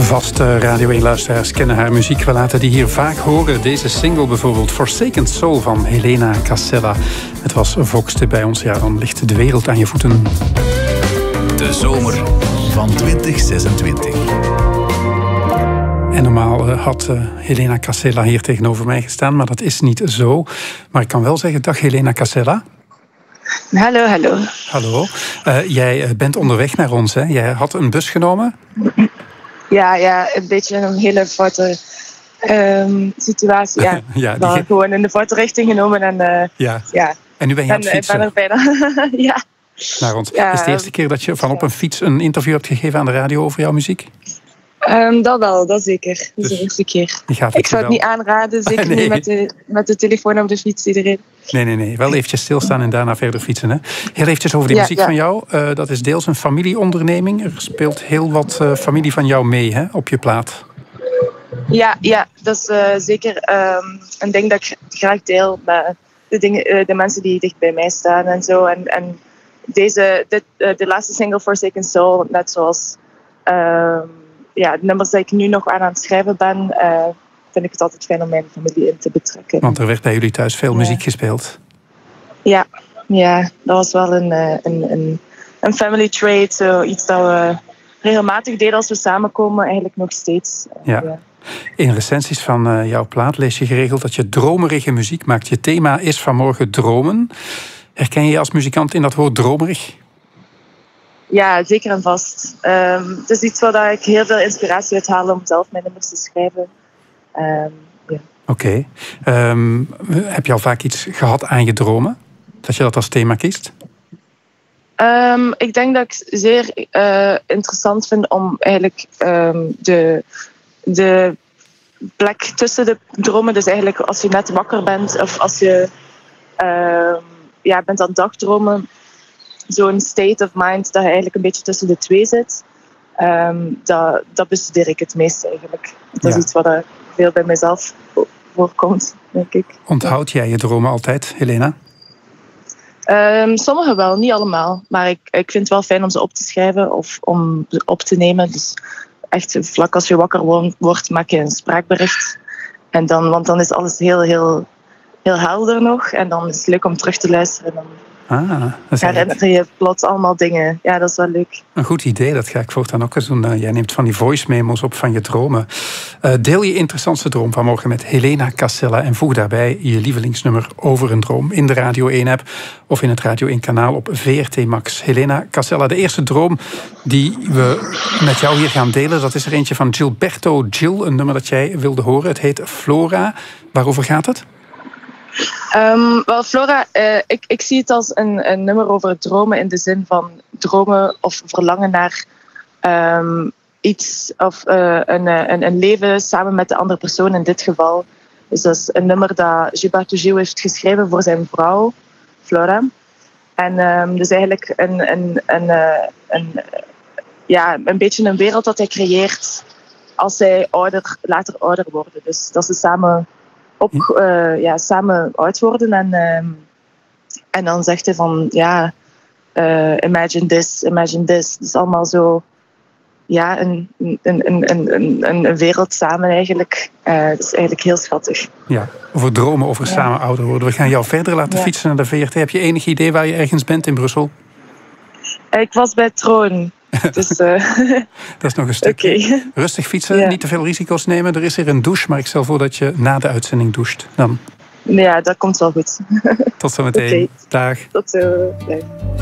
Vaste Radio 1-luisteraars kennen haar muziek. We laten die hier vaak horen. Deze single bijvoorbeeld, Forsaken Soul van Helena Casella. Het was Voxte bij ons. Ja, dan ligt de wereld aan je voeten. De zomer van 2026. En normaal had Helena Casella hier tegenover mij gestaan, maar dat is niet zo. Maar ik kan wel zeggen, dag Helena Casella. Hallo, hallo. Hallo. Jij bent onderweg naar ons, hè? Jij had een bus genomen? Ja, een beetje een hele foute situatie. Ja, ja gewoon in de foute richting genomen. En, ja. En nu ben je aan het fietsen? Ik ben er bijna, ja. Naar ons. Ja, is het de eerste keer dat je van op een fiets een interview hebt gegeven aan de radio over jouw muziek? Dat wel, dat zeker. Dat is de eerste keer. Ik zou het niet aanraden, zeker nee. niet met de telefoon op de fiets iedereen. Nee. Wel eventjes stilstaan en daarna verder fietsen. Hè? Heel eventjes over die muziek van jou. Dat is deels een familieonderneming. Er speelt heel wat familie van jou mee, hè, op je plaat. Ja, dat is zeker een ding dat ik graag deel met de mensen die dicht bij mij staan en zo. En de laatste single, Forsaken Soul, net zoals de nummers die ik nu nog aan het schrijven ben, vind ik het altijd fijn om mijn familie in te betrekken. Want er werd bij jullie thuis veel muziek gespeeld. Ja, dat was wel een family trait, zoiets dat we regelmatig deden als we samenkomen, eigenlijk nog steeds. Ja. In recensies van jouw plaat lees je geregeld dat je dromerige muziek maakt. Je thema is vanmorgen dromen. Herken je je als muzikant in dat woord dromerig? Ja, zeker en vast. Het is iets waar ik heel veel inspiratie uit haal om zelf mijn nummers te schrijven. Oké. Heb je al vaak iets gehad aan je dromen? Dat je dat als thema kiest? Ik denk dat ik zeer interessant vind om eigenlijk de plek tussen de dromen, dus eigenlijk als je net wakker bent of als je bent aan het dagdromen, zo'n state of mind dat je eigenlijk een beetje tussen de twee zit, dat bestudeer ik het meest eigenlijk. Dat is iets wat veel bij mezelf voorkomt, denk ik. Onthoud jij je dromen altijd, Helena? Sommige wel, niet allemaal. Maar ik vind het wel fijn om ze op te schrijven of om ze op te nemen. Dus echt vlak als je wakker wordt, maak je een spraakbericht. En want dan is alles heel, heel, heel helder nog. En dan is het leuk om terug te luisteren. Dan herinner je plots allemaal dingen. Ja, dat is wel leuk. Een goed idee, dat ga ik voortaan ook eens doen. Jij neemt van die voice memos op van je dromen. Deel je interessantste droom vanmorgen met Helena Casella en voeg daarbij je lievelingsnummer Over een Droom in de Radio 1-app of in het Radio 1-kanaal op VRT Max. Helena Casella, de eerste droom die we met jou hier gaan delen, dat is er eentje van Gilberto Gil, een nummer dat jij wilde horen. Het heet Flora. Waarover gaat het? Flora, ik zie het als een nummer over dromen in de zin van dromen of verlangen naar iets of een leven samen met de andere persoon in dit geval. Dus dat is een nummer dat Gilberto Gil heeft geschreven voor zijn vrouw, Flora. En dus eigenlijk een beetje een wereld dat hij creëert als zij later ouder worden. Dus dat ze samen samen oud worden en dan zegt hij van imagine this. Het is allemaal zo een wereld samen eigenlijk. Het is eigenlijk heel schattig. Ja, over dromen, over samen ouder worden. We gaan jou verder laten fietsen naar de VRT. Heb je enig idee waar je ergens bent in Brussel? Ik was bij Troon. Dus, dat is nog een stukje. Rustig fietsen, niet te veel risico's nemen. Er is hier een douche, maar ik stel voor dat je na de uitzending doucht. Dan. Ja, dat komt wel goed. Tot zometeen. Dag. Tot zo. Dag.